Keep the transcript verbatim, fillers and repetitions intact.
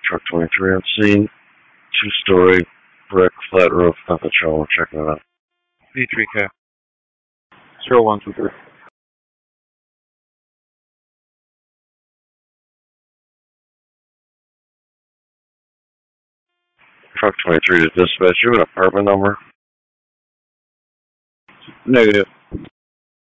Truck twenty-three on scene. Two-story brick flat roof. Nothing showing. We're checking it out. B three K. zero one two three. Truck twenty-three to dispatch. You have an apartment number? Negative.